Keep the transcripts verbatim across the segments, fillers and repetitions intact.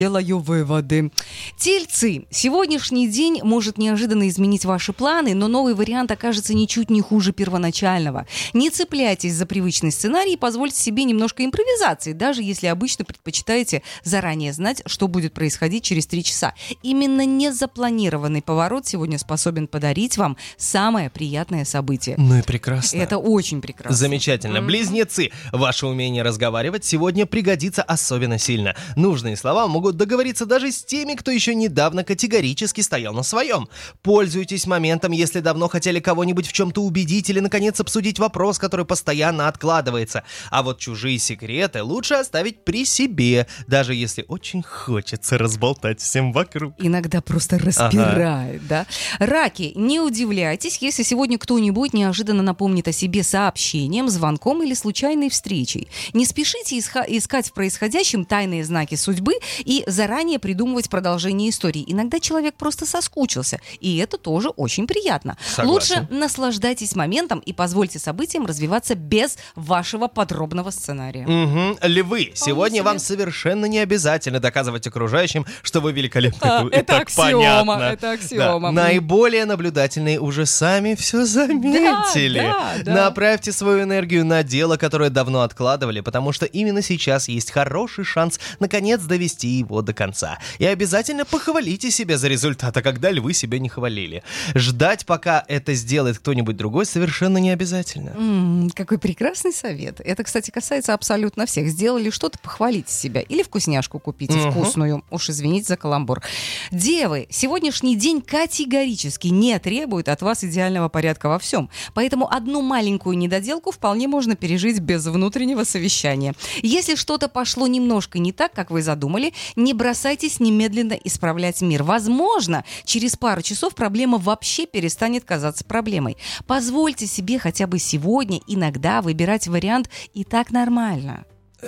Делаю выводы. Тельцы. Сегодняшний день может неожиданно изменить ваши планы, но новый вариант окажется ничуть не хуже первоначального. Не цепляйтесь за привычный сценарий и позвольте себе немножко импровизации, даже если обычно предпочитаете заранее знать, что будет происходить через три часа. Именно незапланированный поворот сегодня способен подарить вам самое приятное событие. Ну и прекрасно. Это очень прекрасно. Замечательно. Mm-hmm. Близнецы. Ваше умение разговаривать сегодня пригодится особенно сильно. Нужные слова могут договориться даже с теми, кто еще недавно категорически стоял на своем. Пользуйтесь моментом, если давно хотели кого-нибудь в чем-то убедить или, наконец, обсудить вопрос, который постоянно откладывается. А вот чужие секреты лучше оставить при себе, даже если очень хочется разболтать всем вокруг. Иногда просто распирает, ага. да? Раки, не удивляйтесь, если сегодня кто-нибудь неожиданно напомнит о себе сообщением, звонком или случайной встречей. Не спешите иска- искать в происходящем тайные знаки судьбы и заранее придумывать продолжение истории. Иногда человек просто соскучился, и это тоже очень приятно. Согласен. Лучше наслаждайтесь моментом и позвольте событиям развиваться без вашего подробного сценария. Угу. Львы, сегодня себе. вам совершенно не обязательно доказывать окружающим, что вы великолепны. А, это это так аксиома, понятно. это аксиома. Да. Наиболее наблюдательные уже сами все заметили. Да, да, да. Направьте свою энергию на дело, которое давно откладывали, потому что именно сейчас есть хороший шанс наконец довести его до конца. И обязательно похвалите себя за результат, а когда львы себя не хвалили. Ждать, пока это сделает кто-нибудь другой, совершенно не обязательно. М-м, какой прекрасный совет. Это, кстати, касается абсолютно всех. Сделали что-то, похвалите себя. Или вкусняшку купите, угу. вкусную. Уж извините за каламбур. Девы, сегодняшний день категорически не требует от вас идеального порядка во всем. Поэтому одну маленькую недоделку вполне можно пережить без внутреннего совещания. Если что-то пошло немножко не так, как вы задумали, не бросайтесь немедленно исправлять мир. Возможно, через пару часов проблема вообще перестанет казаться проблемой. Позвольте себе хотя бы сегодня иногда выбирать вариант «и так нормально».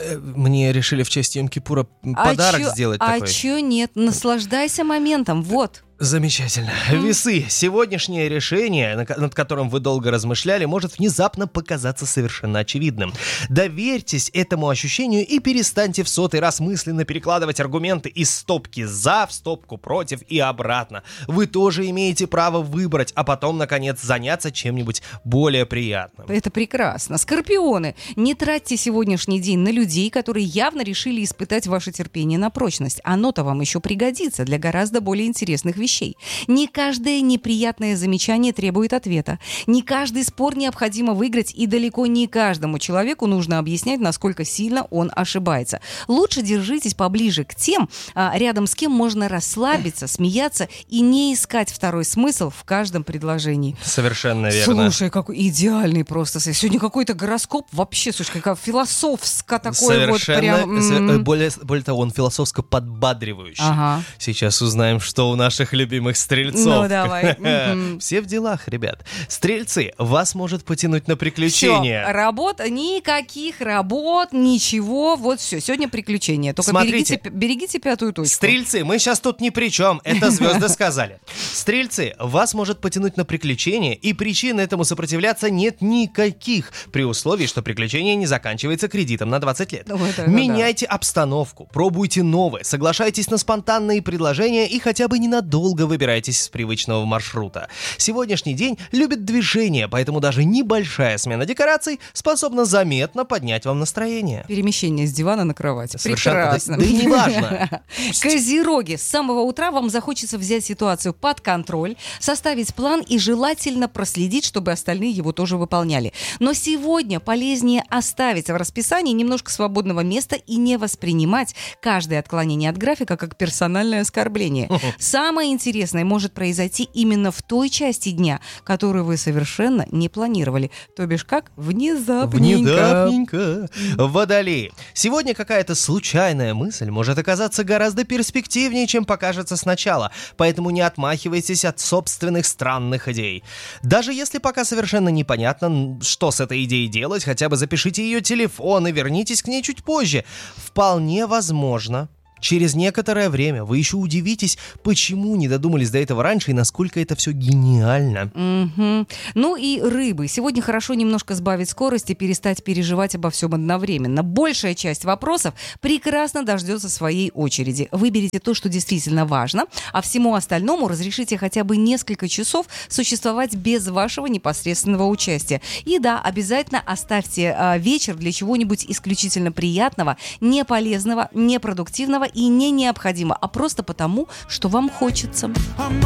Мне решили в честь Йом-Кипура подарок а чё, сделать а такой. А чё нет? Наслаждайся моментом, вот. Замечательно. Весы. Сегодняшнее решение, над которым вы долго размышляли, может внезапно показаться совершенно очевидным. Доверьтесь этому ощущению и перестаньте в сотый раз мысленно перекладывать аргументы из стопки «за» в стопку «против» и обратно. Вы тоже имеете право выбрать, а потом, наконец, заняться чем-нибудь более приятным. Это прекрасно. Скорпионы, не тратьте сегодняшний день на людей, которые явно решили испытать ваше терпение на прочность. Оно-то вам еще пригодится для гораздо более интересных вещей. Не каждое неприятное замечание требует ответа. Не каждый спор необходимо выиграть, и далеко не каждому человеку нужно объяснять, насколько сильно он ошибается. Лучше держитесь поближе к тем, рядом с кем можно расслабиться, смеяться и не искать второй смысл в каждом предложении. Совершенно верно. Слушай, какой идеальный просто. Сегодня какой-то гороскоп вообще, слушай, как философско такой. Совершенно, вот прям... более, более того, он философско подбадривающий. Ага. Сейчас узнаем, что у наших любимых стрельцов. Ну, давай. Все в делах, ребят. Стрельцы, вас может потянуть на приключения. Все, работ, никаких работ, ничего. Вот все, сегодня приключения. Только берегите, берегите пятую точку. Стрельцы, мы сейчас тут ни при чем. Это звезды сказали. Стрельцы, вас может потянуть на приключения, и причин этому сопротивляться нет никаких, при условии, что приключение не заканчивается кредитом на двадцать лет. Ну, это, Меняйте да. обстановку, пробуйте новое, соглашайтесь на спонтанные предложения и хотя бы ненадолго долго выбираетесь с привычного маршрута. Сегодняшний день любит движение, поэтому даже небольшая смена декораций способна заметно поднять вам настроение. Перемещение с дивана на кровать. Совершенно. Прекрасно. Да, да и не важно. Козероги. С самого утра вам захочется взять ситуацию под контроль, составить план и желательно проследить, чтобы остальные его тоже выполняли. Но сегодня полезнее оставить в расписании немножко свободного места и не воспринимать каждое отклонение от графика как персональное оскорбление. Самое интересное может произойти именно в той части дня, которую вы совершенно не планировали. То бишь как? Внезапненько. Внезапненько. Водолеи. Сегодня какая-то случайная мысль может оказаться гораздо перспективнее, чем покажется сначала, поэтому не отмахивайтесь от собственных странных идей. Даже если пока совершенно непонятно, что с этой идеей делать, хотя бы запишите ее телефон и вернитесь к ней чуть позже. Вполне возможно, Через некоторое время вы еще удивитесь, почему не додумались до этого раньше и насколько это все гениально. Угу. Ну и рыбы. Сегодня хорошо немножко сбавить скорость и перестать переживать обо всем одновременно. Большая часть вопросов прекрасно дождется своей очереди. Выберите то, что действительно важно, а всему остальному разрешите хотя бы несколько часов существовать без вашего непосредственного участия. И да, обязательно оставьте а, вечер для чего-нибудь исключительно приятного, не полезного, не продуктивного и не необходимого, а просто потому, что вам хочется.